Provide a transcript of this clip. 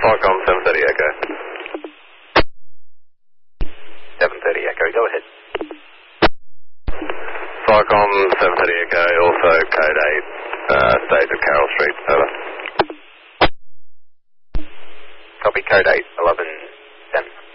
Qualcomm 730 Echo. 730 Echo, go ahead. Qualcomm 730 Echo, also code 8, stage of Carroll Street, over. Copy, code 8, 11, 10.